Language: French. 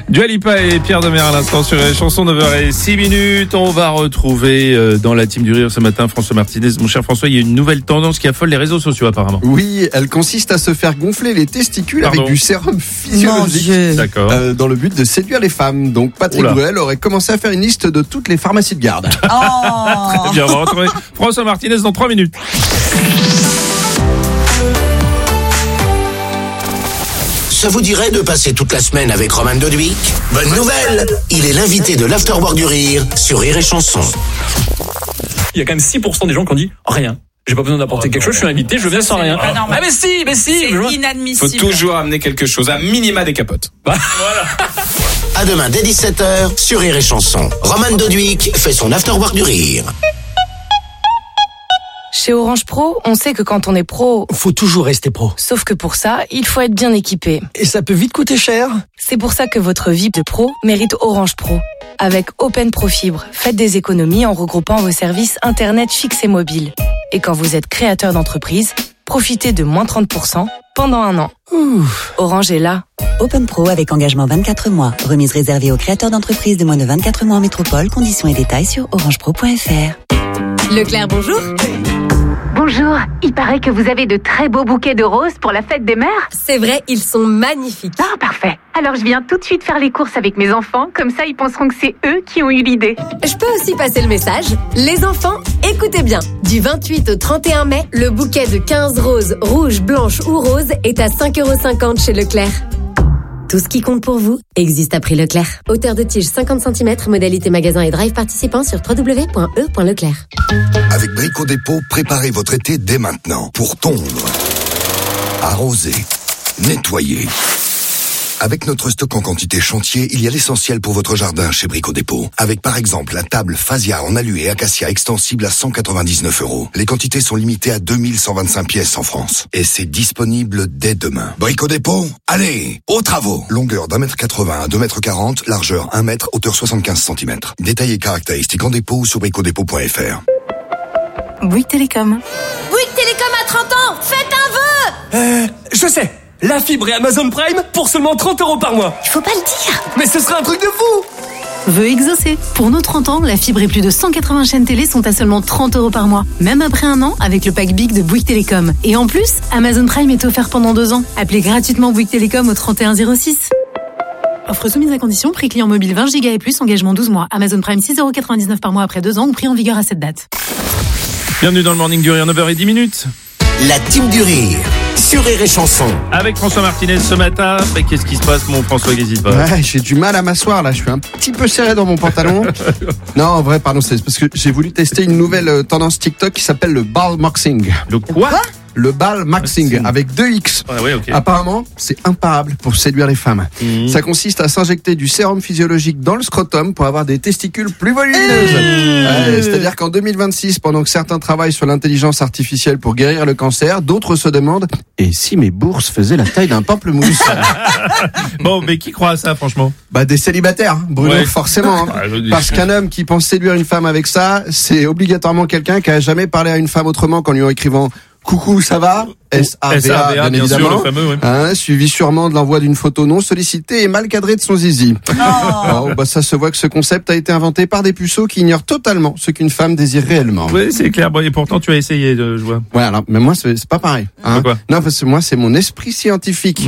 Dua Lipa et Pierre Demers à l'instant sur les chansons 9h06. On va retrouver dans la team du rire ce matin François Martinez. Mon cher François, il y a une nouvelle tendance qui affole les réseaux sociaux apparemment. Oui, elle consiste à se faire gonfler les testicules avec du sérum physiologique. D'accord. Dans le but de séduire les femmes. Donc Patrick Bruel aurait commencé à faire une liste de toutes les pharmacies de garde. Très bien, on va retrouver François Martinez dans 3 minutes. Ça vous dirait de passer toute la semaine avec Roman Doduic ? Bonne nouvelle ! Il est l'invité de l'Afterwork du Rire sur Rire et Chanson. Il y a quand même 6% des gens qui ont dit rien. J'ai pas besoin d'apporter quelque chose, je suis invité, je viens sans rien. Pas normal. Ah mais si. C'est inadmissible. Faut toujours amener quelque chose, à minima des capotes. Voilà. À demain dès 17h sur Rire et Chanson. Roman Doduic fait son Afterwork du Rire. Chez Orange Pro, on sait que quand on est pro, faut toujours rester pro. Sauf que pour ça, il faut être bien équipé. Et ça peut vite coûter cher. C'est pour ça que votre vie de pro mérite Orange Pro. Avec Open Pro Fibre, faites des économies en regroupant vos services Internet fixe et mobile. Et quand vous êtes créateur d'entreprise, profitez de moins 30% pendant 1 an. Orange est là. Open Pro avec engagement 24 mois. Remise réservée aux créateurs d'entreprises de moins de 24 mois en métropole. Conditions et détails sur orangepro.fr. Leclerc, bonjour. Bonjour, il paraît que vous avez de très beaux bouquets de roses pour la fête des mères. C'est vrai, ils sont magnifiques. Ah, parfait. Alors je viens tout de suite faire les courses avec mes enfants, comme ça ils penseront que c'est eux qui ont eu l'idée. Je peux aussi passer le message. Les enfants, écoutez bien. Du 28 au 31 mai, le bouquet de 15 roses, rouges, blanches ou roses est à 5,50€ chez Leclerc. Tout ce qui compte pour vous existe à prix Leclerc. Hauteur de tige 50 cm, modalité magasin et drive participant sur www.e.leclerc. Avec Brico Dépôt, préparez votre été dès maintenant pour tondre, arroser, nettoyer. Avec notre stock en quantité chantier, il y a l'essentiel pour votre jardin chez Brico Dépôt. Avec par exemple la table Phasia en alu et acacia extensible à 199€. Les quantités sont limitées à 2125 pièces en France. Et c'est disponible dès demain. Brico Dépôt, allez, aux travaux. Longueur d'1m80 à 2m40, largeur 1m, hauteur 75 cm. Détails et caractéristiques en dépôt ou sur bricodépôt.fr. Bouygues Télécom. Bouygues Télécom à 30 ans, faites un vœu. Je sais. La fibre et Amazon Prime pour seulement 30€ par mois. Il faut pas le dire. Mais ce serait un truc de fou. Vœu exaucé. Pour nos 30 ans, la fibre et plus de 180 chaînes télé sont à seulement 30€ par mois. Même après 1 an, avec le pack Big de Bouygues Télécom. Et en plus, Amazon Prime est offert pendant 2 ans. Appelez gratuitement Bouygues Télécom au 3106. Offre soumise à condition, prix client mobile 20 Go et plus, engagement 12 mois. Amazon Prime 6,99€ par mois après 2 ans ou prix en vigueur à cette date. Bienvenue dans le Morning du Rire, 9h10. La team du Rire sur Rire et Chanson. Avec François Martinez ce matin. Mais qu'est-ce qui se passe, mon François, qu'est-ce qui se passe ? Ouais, j'ai du mal à m'asseoir là, je suis un petit peu serré dans mon pantalon. Non, en vrai, pardon, c'est parce que j'ai voulu tester une nouvelle tendance TikTok qui s'appelle le ball maxing. Le quoi ? Le ball maxing avec 2 X. Ah ouais, okay. Apparemment, c'est imparable pour séduire les femmes. Ça consiste à s'injecter du sérum physiologique dans le scrotum pour avoir des testicules plus volumineuses. C'est-à-dire qu'en 2026, pendant que certains travaillent sur l'intelligence artificielle pour guérir le cancer, d'autres se demandent « Et si mes bourses faisaient la taille d'un pamplemousse ?» Bon, mais qui croit à ça, franchement ? Bah, des célibataires, hein, Bruno, ouais. forcément. Hein. Parce qu'un homme qui pense séduire une femme avec ça, c'est obligatoirement quelqu'un qui a jamais parlé à une femme autrement qu'en lui écrivant coucou, ça va? S-A-V-A, bien évidemment. Sûr, le fameux, ouais. Hein, suivi sûrement de l'envoi d'une photo non sollicitée et mal cadrée de son zizi. Alors, bah, ça se voit que ce concept a été inventé par des puceaux qui ignorent totalement ce qu'une femme désire réellement. Oui, c'est clair. Bon, et pourtant, tu as essayé de jouer. Ouais, alors, mais moi, c'est pas pareil. Hein. Quoi ? Non, parce que moi, c'est mon esprit scientifique